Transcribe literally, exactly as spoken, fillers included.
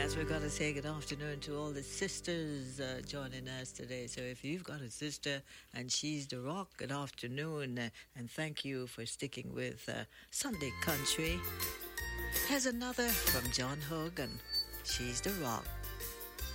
Yes, we're going to say good afternoon to all the sisters uh, joining us today. So if you've got a sister and she's the rock, good afternoon. Uh, and thank you for sticking with uh, Sunday Country. Here's another from John Hogan. She's the rock.